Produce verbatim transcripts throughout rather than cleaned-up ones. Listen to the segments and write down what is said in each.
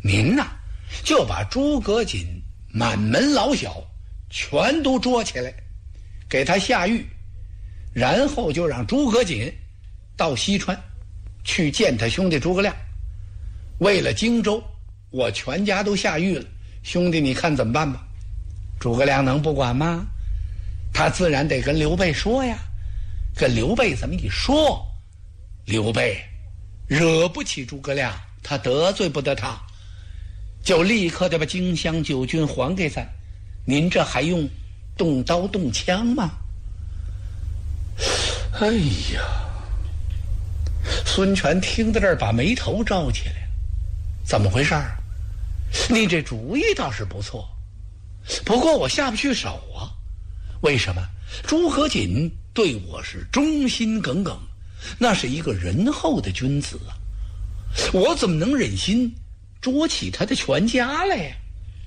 您呐，就把诸葛瑾满门老小全都捉起来，给他下狱，然后就让诸葛瑾到西川去见他兄弟诸葛亮。为了荆州，我全家都下狱了，兄弟你看怎么办吧？诸葛亮能不管吗？他自然得跟刘备说呀。跟刘备这么一说，刘备惹不起诸葛亮，他得罪不得他，就立刻得把荆襄九郡还给咱。您这还用动刀动枪吗？哎呀，孙权听到这儿把眉头皱起来了，怎么回事儿？你这主意倒是不错，不过我下不去手啊。为什么？诸葛瑾对我是忠心耿耿，那是一个仁厚的君子啊，我怎么能忍心捉起他的全家来呀？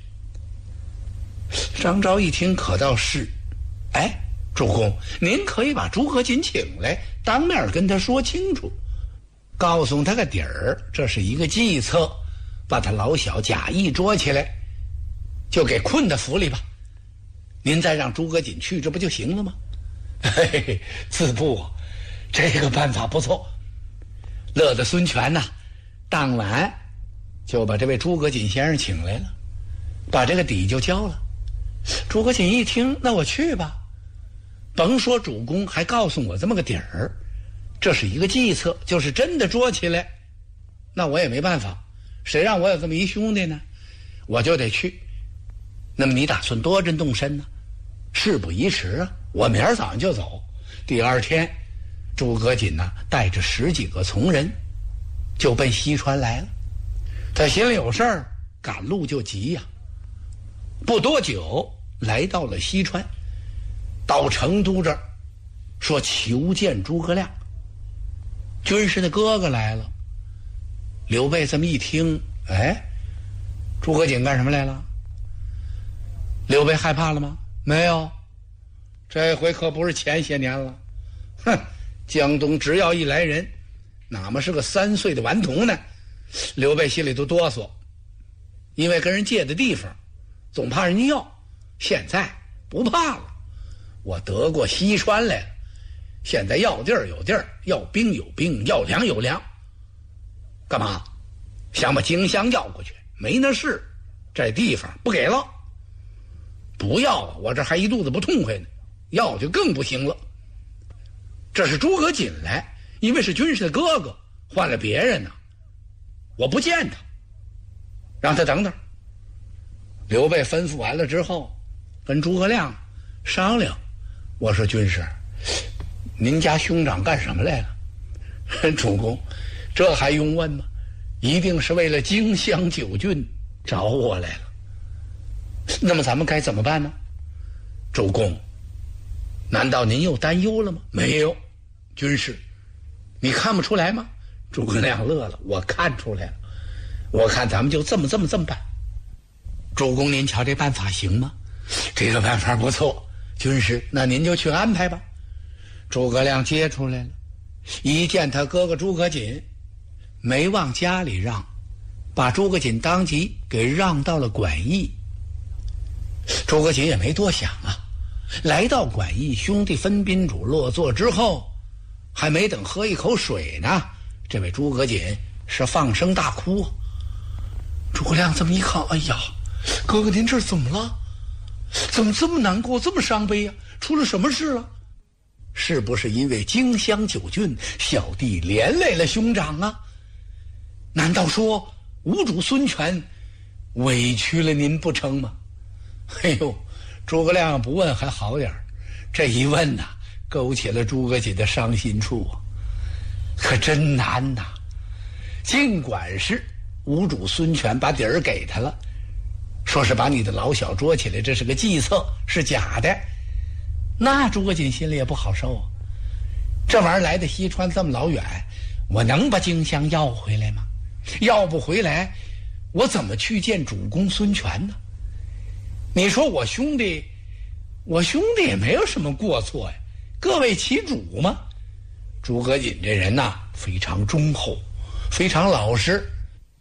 张昭一听可倒是，哎，主公，您可以把诸葛瑾请来，当面跟他说清楚，告诉他个底儿，这是一个计策，把他老小假意捉起来，就给困在府里吧。您再让诸葛瑾去，这不就行了吗？嘿嘿嘿，自不，这个办法不错。乐得孙权呐、啊，当晚就把这位诸葛瑾先生请来了，把这个底就交了。诸葛瑾一听，那我去吧，甭说主公，还告诉我这么个底儿，这是一个计策，就是真的捉起来，那我也没办法，谁让我有这么一兄弟呢？我就得去。那么你打算多阵动身呢？事不宜迟啊，我明儿早上就走。第二天，诸葛瑾呢带着十几个从人，就奔西川来了。他心里有事儿，赶路就急呀、啊。不多久，来到了西川，到成都这儿，说求见诸葛亮。军师的哥哥来了。刘备这么一听，哎，诸葛瑾干什么来了？刘备害怕了吗？没有，这回可不是前些年了。哼，江东只要一来人，哪么是个三岁的顽童呢？刘备心里都哆嗦，因为跟人借的地方，总怕人家要。现在不怕了，我得过西川来了，现在要地儿有地儿，要兵有兵，要粮有粮。干嘛？想把荆襄要过去？没那事，这地方不给了。不要啊，我这还一肚子不痛快呢，要就更不行了。这是诸葛瑾来，因为是军师的哥哥，换了别人呢、啊，我不见他，让他等等。刘备吩咐完了之后，跟诸葛亮商量，我说军师，您家兄长干什么来了？主公，这还用问吗？一定是为了荆襄九郡找我来了。那么咱们该怎么办呢？主公，难道您又担忧了吗？没有，军师，你看不出来吗？诸葛亮乐了，我看出来了，我看咱们就这么这么这么办。主公您瞧这办法行吗？这个办法不错，军师，那您就去安排吧。诸葛亮接出来了，一见他哥哥诸葛瑾，没往家里让，把诸葛瑾当即给让到了馆驿。诸葛瑾也没多想啊，来到馆驿，兄弟分宾主落座之后，还没等喝一口水呢，这位诸葛瑾是放声大哭啊。诸葛亮这么一看，哎呀，哥哥您这怎么了？怎么这么难过，这么伤悲呀、啊？出了什么事了？是不是因为荆襄九郡小弟连累了兄长啊？难道说吴主孙权委屈了您不成吗？哎呦，诸葛亮不问还好点，这一问呐、啊，勾起了诸葛瑾的伤心处啊。可真难呐！尽管是吴主孙权把底儿给他了，说是把你的老小捉起来，这是个计策，是假的，那诸葛瑾心里也不好受啊。这玩意儿来的西川这么老远，我能把荆襄要回来吗？要不回来，我怎么去见主公孙权呢？你说我兄弟，我兄弟也没有什么过错呀，各为其主嘛。诸葛瑾这人呐、啊，非常忠厚，非常老实，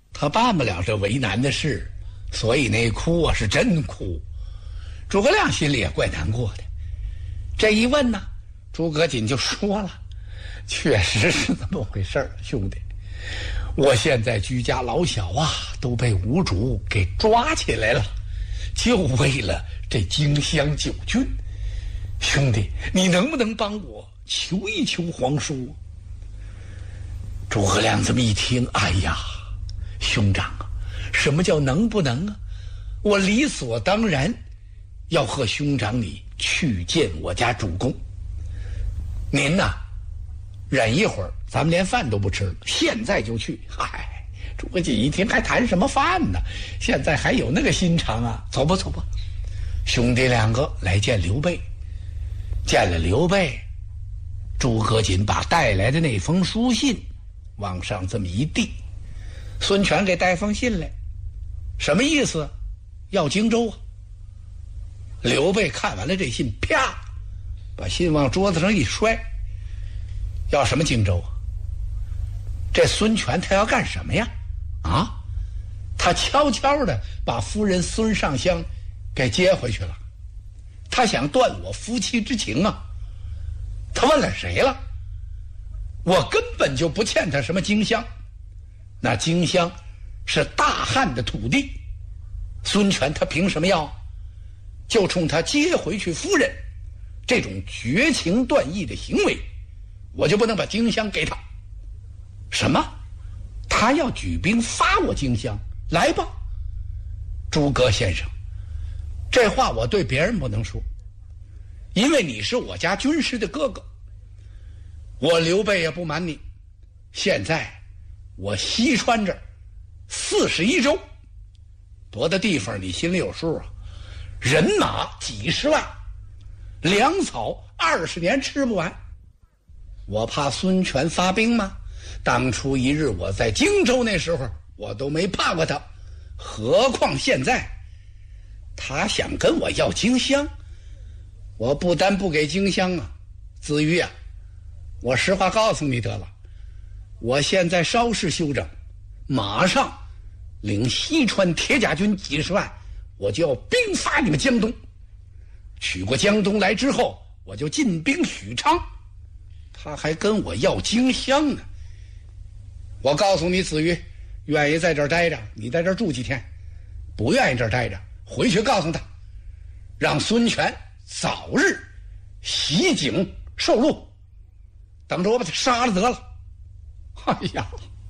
他办不了这为难的事，所以那哭啊是真哭。诸葛亮心里也怪难过的。这一问呢，诸葛瑾就说了，确实是这么回事儿，兄弟，我现在居家老小啊都被吴主给抓起来了，就为了这荆襄九郡。兄弟，你能不能帮我求一求皇叔？诸葛亮这么一听，哎呀，兄长啊，什么叫能不能啊？我理所当然要和兄长你去见我家主公。您呐，忍一会儿，咱们连饭都不吃了，现在就去。嗨，诸葛瑾一听，还谈什么饭呢？现在还有那个心肠啊？走吧，走吧。兄弟两个来见刘备，见了刘备，诸葛瑾把带来的那封书信往上这么一递，孙权给带封信来，什么意思？要荆州啊！刘备看完了这信，啪，把信往桌子上一摔。要什么荆州啊？这孙权他要干什么呀？啊，他悄悄的把夫人孙尚香给接回去了，他想断我夫妻之情啊！他问了谁了？我根本就不欠他什么荆襄，那荆襄是大汉的土地，孙权他凭什么要？就冲他接回去夫人这种绝情断义的行为，我就不能把荆襄给他。什么？他要举兵发我荆襄？来吧，诸葛先生，这话我对别人不能说，因为你是我家军师的哥哥。我刘备也不瞒你，现在我西川这儿四十一州，多大地方你心里有数啊？人马几十万，粮草二十年吃不完。我怕孙权发兵吗？当初一日我在荆州那时候，我都没怕过他，何况现在他想跟我要荆襄，我不但不给荆襄啊，子瑜啊，我实话告诉你得了，我现在稍事休整，马上领西川铁甲军几十万，我就要兵发你们江东。取过江东来之后，我就进兵许昌。他还跟我要荆襄呢。我告诉你，子瑜，愿意在这儿待着，你在这儿住几天；不愿意这儿待着，回去告诉他，让孙权早日袭警受禄，等着我把他杀了得了。哎呀，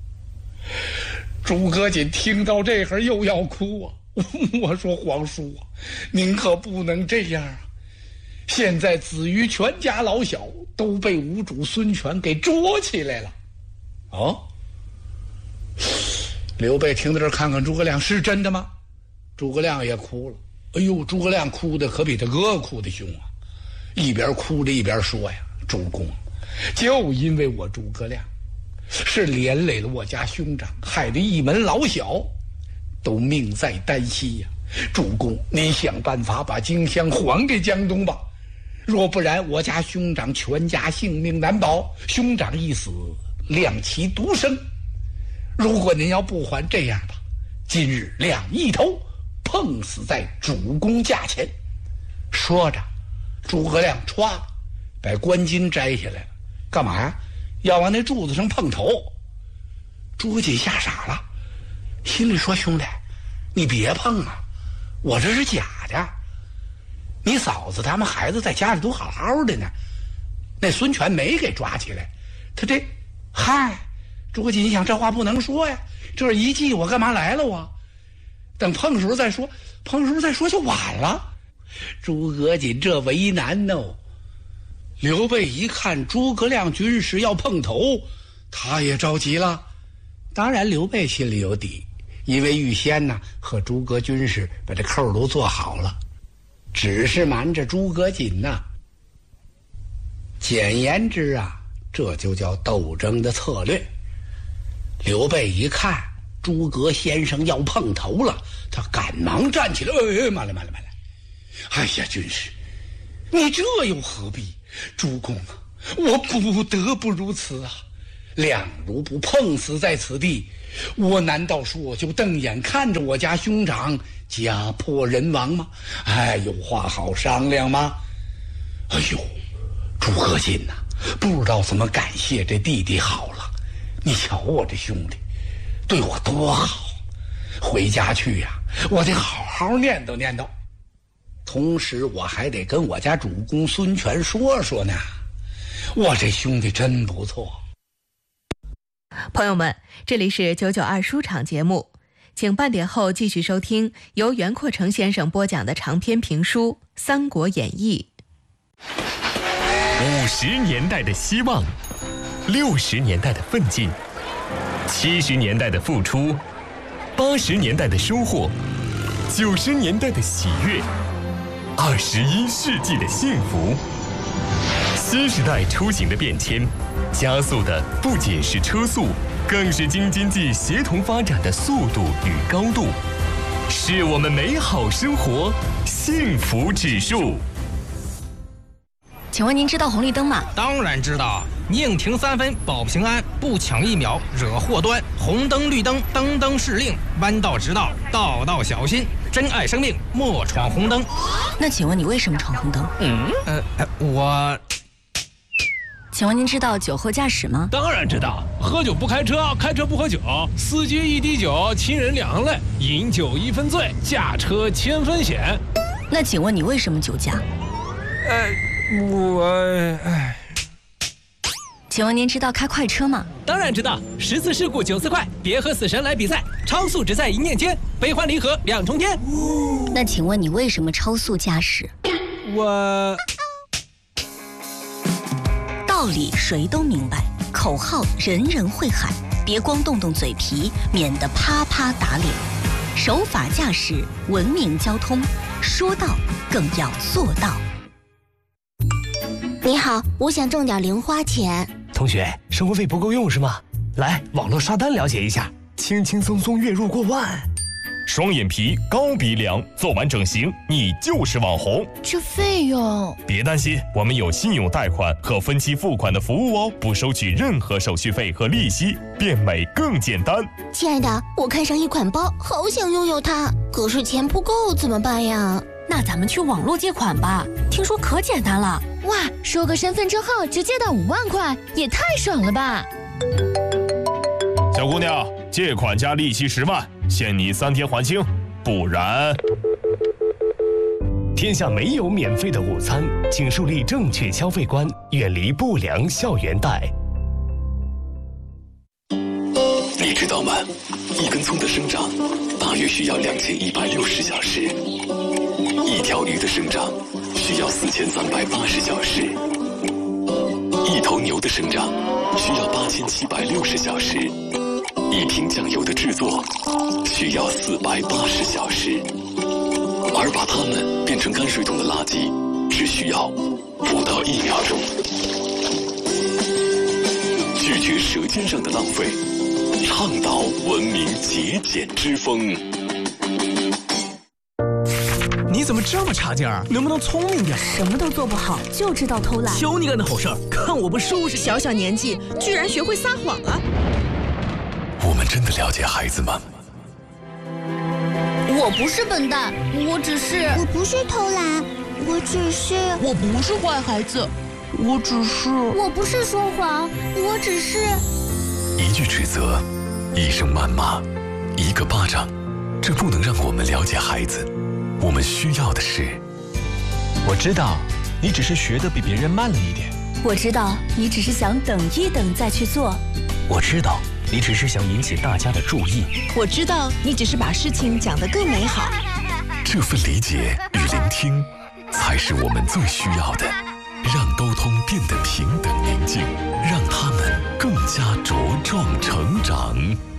诸葛瑾听到这会儿又要哭啊！我说皇叔啊，您可不能这样啊！现在子瑜全家老小都被吴主孙权给捉起来了。哦，刘备听到这儿，看看诸葛亮，是真的吗？诸葛亮也哭了。哎呦，诸葛亮哭的可比他哥哥哭的凶啊！一边哭着一边说呀：“主公，就因为我诸葛亮是连累了我家兄长，害得一门老小都命在旦夕呀！主公，您想办法把荆襄还给江东吧，若不然我家兄长全家性命难保，兄长一死，亮其独生。如果您要不还，这样吧，今日亮一头碰死在主公驾前。”说着，诸葛亮歘把冠巾摘下来了，干嘛呀？要往那柱子上碰头。诸葛瑾吓傻了，心里说：“兄弟，你别碰啊，我这是假的。你嫂子他们孩子在家里都好好的呢，那孙权没给抓起来，他这……嗨！”诸葛瑾一想，这话不能说呀，这一计我干嘛来了我？等碰时候再说，碰时候再说就晚了。诸葛瑾这为难哦。刘备一看诸葛亮军师要碰头，他也着急了。当然刘备心里有底，因为预先呢和诸葛军师把这扣都做好了，只是瞒着诸葛瑾呐。简言之啊，这就叫斗争的策略。刘备一看诸葛先生要碰头了，他赶忙站起来：“哎，慢了慢了慢了！哎呀，军师，你这又何必？主公啊，我不得不如此啊！亮如不碰死在此地， 我难道说就瞪眼看着我家兄长家破人亡吗？哎，有话好商量吗？哎呦，诸葛瑾呐、啊，不知道怎么感谢这弟弟好了。你瞧我这兄弟对我多好，回家去呀、啊，我得好好念叨念叨。同时我还得跟我家主公孙权说说呢，我这兄弟真不错。 朋友们，这里是九九二书场节目，请半点后继续收听由袁阔成先生播讲的长篇评书《三国演义》。 五十年代的希望，六十年代的奋进，七十年代的付出，八十年代的收获，九十年代的喜悦，二十一世纪的幸福。新时代出行的变迁，加速的不仅是车速，更是京津冀协同发展的速度与高度，是我们美好生活幸福指数。 请问您知道红绿灯吗？ 当然知道，宁停三分保平安，不抢一秒惹祸端。红灯绿灯灯灯是令，弯道直道道道小心。珍爱生命莫闯红灯。 那请问你为什么闯红灯？ 嗯呃我。 请问您知道酒后驾驶吗？ 当然知道，喝酒不开车，开车不喝酒，司机一滴酒，亲人两行泪，饮酒一分醉，驾车千分险。 那请问你为什么酒驾？ 呃，我哎。 请问您知道开快车吗？ 当然知道，十次事故九次快，别和死神来比赛，超速只在一念间，悲欢离合两重天。 那请问你为什么超速驾驶？ 我。 道理谁都明白，口号人人会喊，别光动动嘴皮，免得啪啪打脸。守法驾驶，文明交通，说到更要做到。 你好，我想挣点零花钱。 同学，生活费不够用是吗？来，网络刷单了解一下，轻轻松松月入过万。 双眼皮、高鼻梁，做完整形你就是网红。 这费用？ 别担心，我们有信用贷款和分期付款的服务哦，不收取任何手续费和利息，变美更简单。 亲爱的，我看上一款包，好想拥有它，可是钱不够怎么办呀？ 那咱们去网络借款吧，听说可简单了。 哇，收个身份证号就借到五万块，也太爽了吧！ 小姑娘，借款加利息十万，限你三天还清，不然…… 天下没有免费的午餐，请树立正确消费观，远离不良校园贷。 你知道吗？一根葱的生长大约需要两千一百六十小时，一条鱼的生长需要四千三百八十小时，一头牛的生长需要八千七百六十小时，一瓶酱油的制作需要四百八十小时，而把它们变成泔水桶的垃圾只需要不到一秒钟。拒绝舌尖上的浪费，倡导文明节俭之风。 你怎么这么差劲儿？能不能聪明点？ 什么都做不好，就知道偷懒。 求你干的好事儿，看我不收拾！ 小小年纪居然学会撒谎了。 我们真的了解孩子吗？ 我不是笨蛋，我只是…… 我不是偷懒，我只是…… 我不是坏孩子，我只是…… 我不是说谎，我只是…… 一句指责，一声谩骂，一个巴掌，这不能让我们了解孩子。我们需要的是…… 我知道，你只是学得比别人慢了一点。 我知道，你只是想等一等再去做。 我知道，你只是想引起大家的注意。 我知道，你只是把事情讲得更美好。 这份理解与聆听，才是我们最需要的。让沟通变得平等宁静，让他们更加茁壮成长。